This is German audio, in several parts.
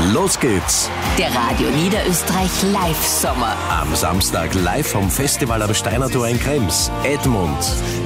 Los geht's! Der Radio Niederösterreich Live-Sommer. Am Samstag live vom Festival am Steinertor in Krems, Edmund.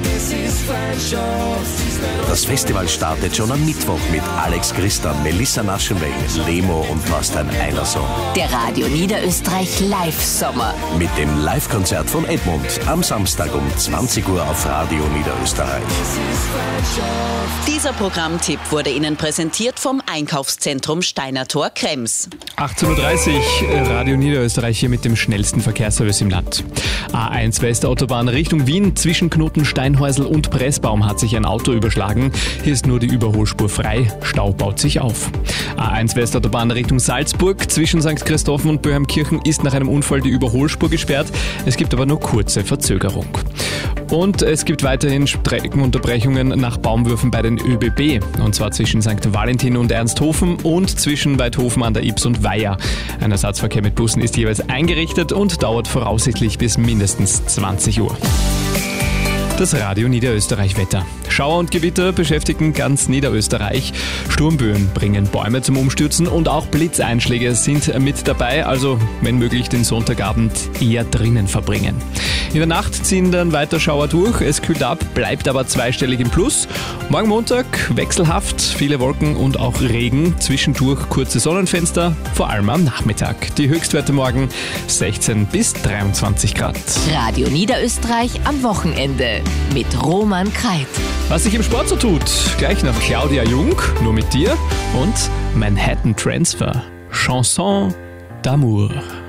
Das Festival startet schon am Mittwoch mit Alex Christa, Melissa Naschenweng, Lemo und Thorstein Eilerson. Der Radio Niederösterreich Live-Sommer. Mit dem Live-Konzert von Edmund am Samstag um 20 Uhr auf Radio Niederösterreich. Dieser Programmtipp wurde Ihnen präsentiert vom Einkaufszentrum Steinertor Krems. 18.30 Uhr, Radio Niederösterreich hier mit dem schnellsten Verkehrsservice im Land. A1 Westautobahn Richtung Wien zwischen Knoten Steinhäusl und Pressbaum hat sich ein Auto überschlagen. Hier ist nur die Überholspur frei, Stau baut sich auf. A1 Westautobahn Richtung Salzburg zwischen St. Christophen und Böheimkirchen ist nach einem Unfall die Überholspur gesperrt. Es gibt aber nur kurze Verzögerung. Und es gibt weiterhin Streckenunterbrechungen nach Baumwürfen bei den ÖBB. Und zwar zwischen St. Valentin und Ernsthofen und zwischen Weidhofen an der Ybbs und Weiher. Ein Ersatzverkehr mit Bussen ist jeweils eingerichtet und dauert voraussichtlich bis mindestens 20 Uhr. Das Radio Niederösterreich Wetter. Schauer und Gewitter beschäftigen ganz Niederösterreich. Sturmböen bringen Bäume zum Umstürzen und auch Blitzeinschläge sind mit dabei. Also, wenn möglich, den Sonntagabend eher drinnen verbringen. In der Nacht ziehen dann weiter Schauer durch. Es kühlt ab, bleibt aber zweistellig im Plus. Morgen Montag wechselhaft, viele Wolken und auch Regen. Zwischendurch kurze Sonnenfenster, vor allem am Nachmittag. Die Höchstwerte morgen 16 bis 23 Grad. Radio Niederösterreich am Wochenende mit Roman Kreit. Was sich im Sport so tut, gleich nach Claudia Jung, nur mit dir, und Manhattan Transfer, Chanson d'amour.